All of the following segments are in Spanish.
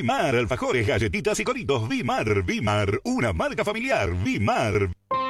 Vimar, alfajores, galletitas y coritos. Vimar, una marca familiar. Vimar.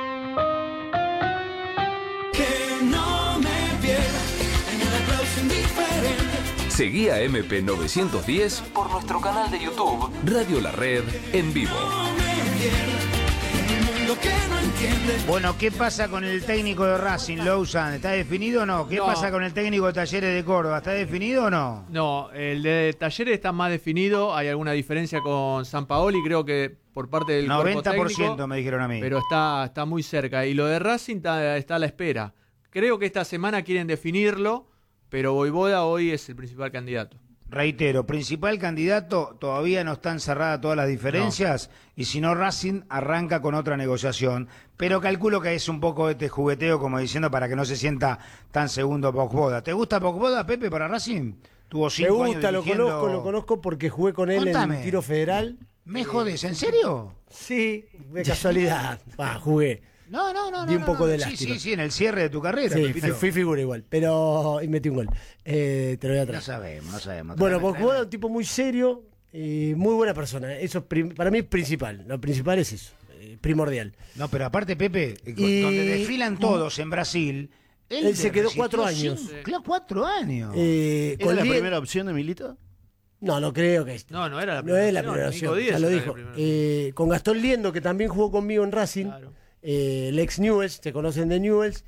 Que no me pierda en el aplauso indiferente. Seguí a MP910 por nuestro canal de YouTube, Radio La Red en vivo. No me pierda en un mundo que no entiende. Bueno, ¿qué pasa con el técnico de Racing, Lousan? ¿Está definido o no? ¿Qué pasa con el técnico de Talleres de Córdoba? ¿Está definido o no? No, el de Talleres está más definido. Hay alguna diferencia con Sampaoli, creo que por parte del 90% cuerpo técnico, me dijeron a mí. pero está muy cerca. Y lo de Racing está a la espera. Creo que esta semana quieren definirlo, pero Vojvoda hoy es el principal candidato. Reitero, principal candidato, todavía no están cerradas todas las diferencias, y si no, Racing arranca con otra negociación, pero calculo que es un poco este jugueteo, como diciendo, para que no se sienta tan segundo Vojvoda. ¿Te gusta Vojvoda, Pepe, para Racing? Tuvo 5 años. Me gusta, dirigiendo... lo conozco porque jugué con él. Contame. En el tiro federal. ¿Me jodes? ¿En serio? Sí, de casualidad. Jugué. No. Di un poco de Sí, lástima. sí, en el cierre de tu carrera. Sí, Pepito. fui figura igual, pero y metí un gol. Te lo voy a No traer. sabemos. Bueno, Vojvoda es un tipo muy serio y muy buena persona. Eso es para mí es principal. Lo principal es eso, primordial. No, pero aparte, Pepe, Y- donde desfilan todos en Brasil, Él se quedó resistió 4 años. Claro, 4 años. ¿Era Con la Lien- primera opción de Milito? No creo que No era la no primera es la opción. primera Nico opción. Díaz Ya lo era dijo. la primera. Con Gastón Liendo, que también jugó conmigo en Racing. Claro. El ex Newell's, te conocen de Newell's.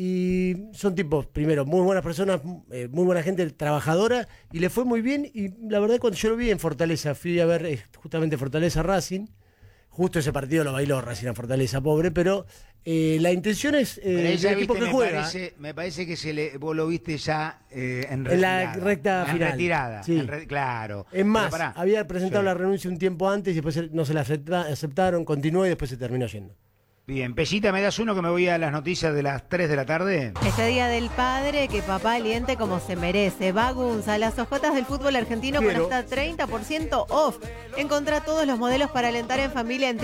Y son tipos, primero, muy buenas personas, muy buena gente, trabajadora. Y le fue muy bien. Y la verdad, cuando yo lo vi en Fortaleza, fui a ver justamente Fortaleza Racing. Justo ese lo bailó Racing a Fortaleza, pobre. Pero la intención es Pero el ella, equipo viste, que juega. me parece que vos lo viste ya en la recta en final. retirada. Sí. Claro. Es más, Pero pará. había presentado Sí. la renuncia un tiempo antes y después no se la aceptaron, continuó y después se terminó yendo. Bien, Pellita, ¿me das uno que me voy a las noticias de las 3 de la tarde? Este día del padre, que papá aliente como se merece. Bagunza, las hojotas del fútbol argentino Quiero. con hasta 30% off. Encontrá todos los modelos para alentar en familia en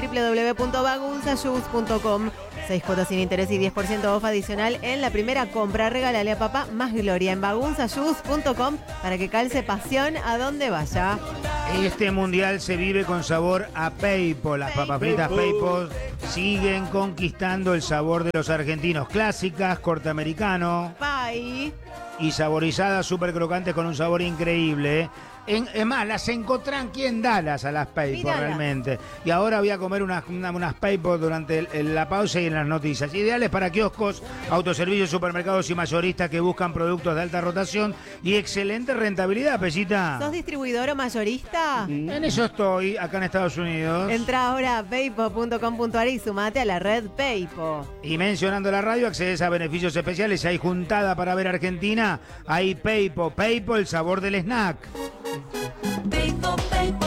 www.bagunzashoes.com. 6 cuotas sin interés y 10% off adicional en la primera compra. Regálale a papá más gloria en bagunzashoes.com para que calce pasión a donde vaya. Este mundial se vive con sabor a Peipo. Las papas fritas Peipo siguen conquistando el sabor de los argentinos. Clásicas, corte americano Bye. y saborizadas, súper crocantes con un sabor increíble, ¿eh? Es más, las encontrán aquí en Dallas a las Peipo, Mírala. realmente. Y ahora voy a comer unas Peipo durante la pausa y en las noticias. Ideales para kioscos, autoservicios, supermercados y mayoristas que buscan productos de alta rotación y excelente rentabilidad, Pellita. ¿Sos distribuidor o mayorista? En eso estoy, acá en Estados Unidos. Entra ahora a paypo.com.ar y sumate a la red Paypo. Y mencionando la radio, accedes a beneficios especiales. Hay juntada para ver Argentina. Hay Peipo, el sabor del snack. Peipo,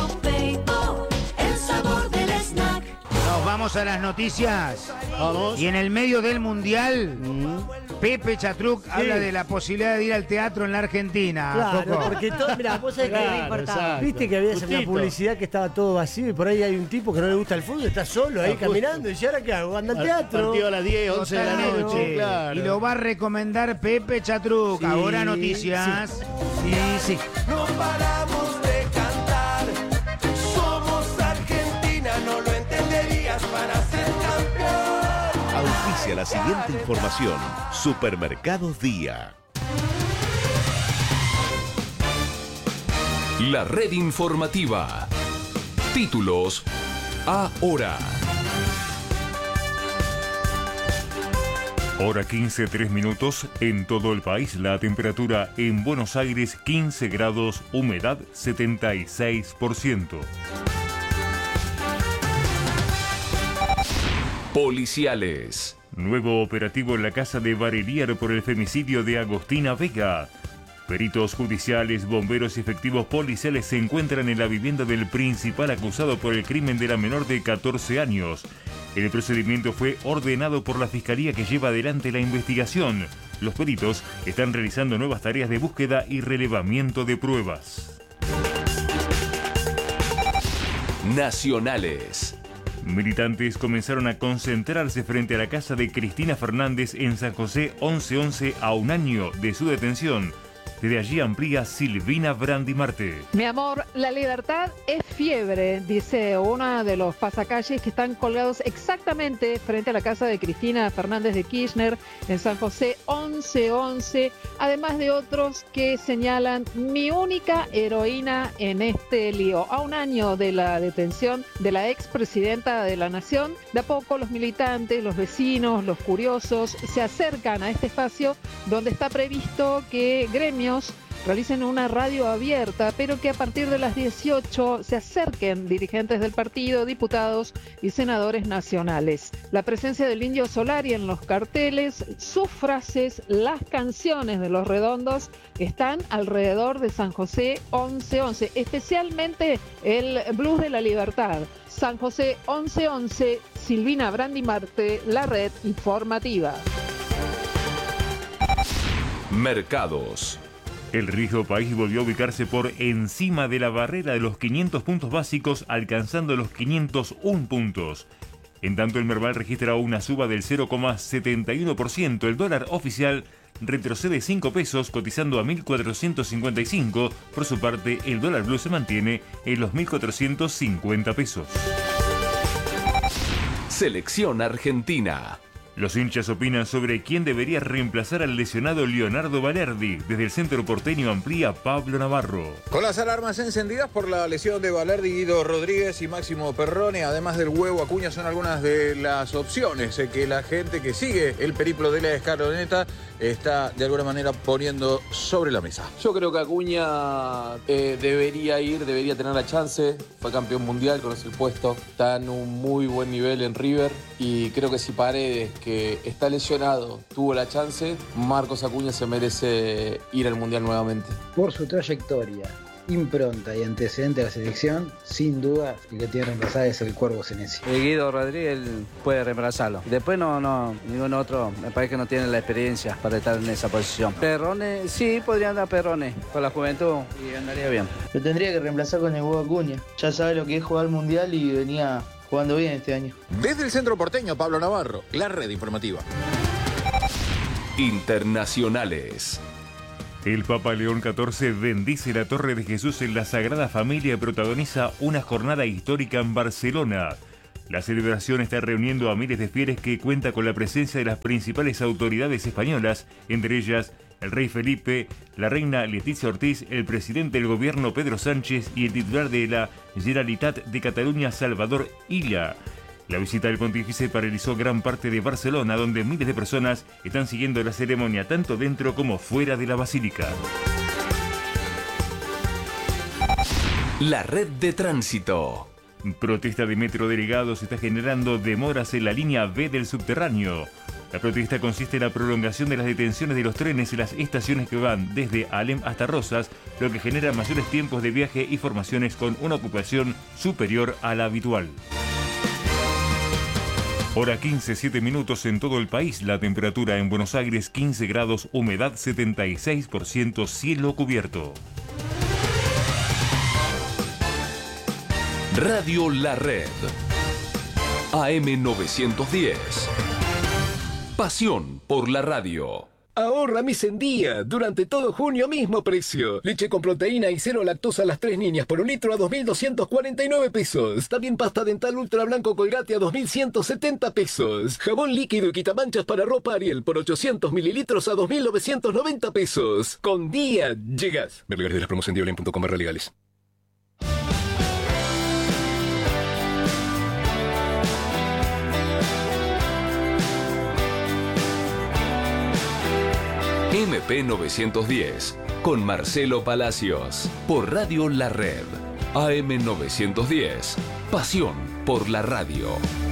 el sabor del snack. Nos vamos a las noticias. Vamos. Y en el medio del mundial, Pepe Chatruc habla de la posibilidad de ir al teatro en la Argentina. Claro, Coco. porque todo, mirá, vos sabés Claro, que importaba. viste que había una Justito. publicidad que estaba todo vacío y por ahí hay un tipo que no le gusta el fútbol, está solo ahí Justo. caminando y dice, ¿ahora qué hago? Anda al teatro. Partido a las 10, 11 de la Totalmente. noche, claro. Y lo va a recomendar Pepe Chatruc. Sí, Ahora noticias. Sí. No paramos de cantar. Somos Argentina, no lo entenderías para ser campeón. Auspicia la siguiente información. Supermercados Día. La red informativa. Títulos ahora. Hora 15, 3 minutos. En todo el país, la temperatura en Buenos Aires 15 grados, humedad 76%. Policiales. Nuevo operativo en la casa de Bareliar por el femicidio de Agostina Vega. Peritos judiciales, bomberos y efectivos policiales se encuentran en la vivienda del principal acusado por el crimen de la menor de 14 años. El procedimiento fue ordenado por la Fiscalía que lleva adelante la investigación. Los peritos están realizando nuevas tareas de búsqueda y relevamiento de pruebas. Nacionales. Militantes comenzaron a concentrarse frente a la casa de Cristina Fernández en San José 1111 a un año de su detención. Desde allí amplía Silvina Brandimarte. Mi amor, la libertad es fiebre, dice uno de los pasacalles que están colgados exactamente frente a la casa de Cristina Fernández de Kirchner en San José 1111, además de otros que señalan mi única heroína en este lío. A un año de la detención de la expresidenta de la Nación, de a poco los militantes, los vecinos, los curiosos se acercan a este espacio donde está previsto que gremios realicen una radio abierta, pero que a partir de las 18 se acerquen dirigentes del partido, diputados y senadores nacionales. La presencia del Indio Solari en los carteles, sus frases, las canciones de Los Redondos están alrededor de San José 1111, especialmente el Blues de la Libertad. San José 1111, Silvina Brandimarte, la red informativa. Mercados. El riesgo país volvió a ubicarse por encima de la barrera de los 500 puntos básicos, alcanzando los 501 puntos. En tanto, el Merval registra una suba del 0,71%. El dólar oficial retrocede 5 pesos, cotizando a 1.455. Por su parte, el dólar blue se mantiene en los 1.450 pesos. Selección Argentina. Los hinchas opinan sobre quién debería reemplazar al lesionado Leonardo Balerdi. Desde el centro porteño amplía Pablo Navarro. Con las alarmas encendidas por la lesión de Balerdi, Guido Rodríguez y Máximo Perrone, además del Huevo Acuña, son algunas de las opciones que la gente que sigue el periplo de la escaloneta está de alguna manera poniendo sobre la mesa. Yo creo que Acuña debería tener la chance. Fue campeón mundial, conoce el puesto, está en un muy buen nivel en River y creo que si Paredes, que está lesionado, tuvo la chance, Marcos Acuña se merece ir al mundial nuevamente. Por su trayectoria, impronta y antecedente de la selección, sin duda el que tiene que reemplazar es el Cuervo Senesi. Guido Rodríguez puede reemplazarlo. Después no, ningún otro, me parece que no tiene la experiencia para estar en esa posición. Perrone, sí, podría andar Perrone con la juventud y andaría bien. Lo tendría que reemplazar con el Huevo Acuña. Ya sabe lo que es jugar al mundial y venía jugando bien este año. Desde el centro porteño, Pablo Navarro, la red informativa. Internacionales. El Papa León XIV bendice la Torre de Jesús en la Sagrada Familia y protagoniza una jornada histórica en Barcelona. La celebración está reuniendo a miles de fieles que cuenta con la presencia de las principales autoridades españolas, entre ellas el rey Felipe, la reina Leticia Ortiz, el presidente del gobierno Pedro Sánchez y el titular de la Generalitat de Cataluña, Salvador Illa. La visita del pontífice paralizó gran parte de Barcelona, donde miles de personas están siguiendo la ceremonia tanto dentro como fuera de la basílica. La red de tránsito. Protesta de metrodelegados está generando demoras en la línea B del subterráneo. La protesta consiste en la prolongación de las detenciones de los trenes en las estaciones que van desde Alem hasta Rosas, lo que genera mayores tiempos de viaje y formaciones con una ocupación superior a la habitual. Hora 15, 7 minutos en todo el país. La temperatura en Buenos Aires 15 grados, humedad 76%, cielo cubierto. Radio La Red. AM 910. Pasión por la radio. Ahorra mes en día. Durante todo junio, mismo precio. Leche con proteína y cero lactosa a las 3 niñas por un litro a 2.249 pesos. También pasta dental ultra blanco Colgate a 2.170 pesos. Jabón líquido y quitamanchas para ropa Ariel por 800 mililitros a 2.990 pesos. Con día llegas. Ver lugares de las promos en diolin.com legales. MP 910, con Marcelo Palacios, por Radio La Red. AM 910, pasión por la radio.